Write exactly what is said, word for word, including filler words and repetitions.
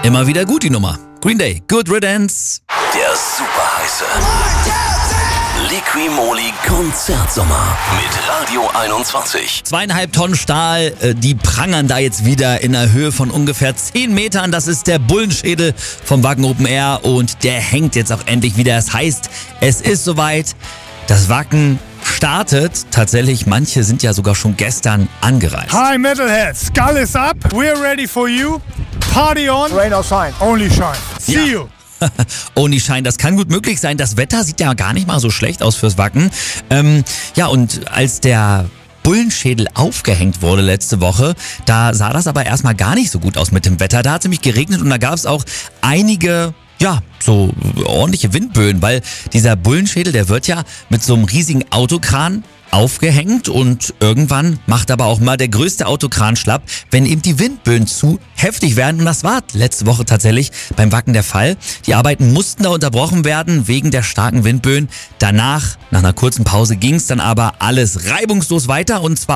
Immer wieder gut die Nummer. Green Day, Good Riddance. Der super heiße Liqui-Moly Konzertsommer mit Radio einundzwanzig. Zweieinhalb Tonnen Stahl, äh, die prangern da jetzt wieder in einer Höhe von ungefähr zehn Metern. Das ist der Bullenschädel vom Wacken Open Air und der hängt jetzt auch endlich wieder. Das heißt, es ist soweit. Das Wacken startet. Tatsächlich, manche sind ja sogar schon gestern angereist. Hi Metalheads, Skull is up. We're ready for you. Party on. Rain or shine. Only shine. See Ja. you. Only Shine, das kann gut möglich sein. Das Wetter sieht ja gar nicht mal so schlecht aus fürs Wacken. Ähm, ja, und als der Bullenschädel aufgehängt wurde letzte Woche, da sah das aber erstmal gar nicht so gut aus mit dem Wetter. Da hat es nämlich geregnet und da gab es auch einige, ja, so ordentliche Windböen, weil dieser Bullenschädel, der wird ja mit so einem riesigen Autokran aufgehängt und irgendwann macht aber auch mal der größte Autokran schlapp, wenn eben die Windböen zu heftig werden. Und das war letzte Woche tatsächlich beim Wacken der Fall. Die Arbeiten mussten da unterbrochen werden wegen der starken Windböen. Danach, nach einer kurzen Pause, ging es dann aber alles reibungslos weiter und zwar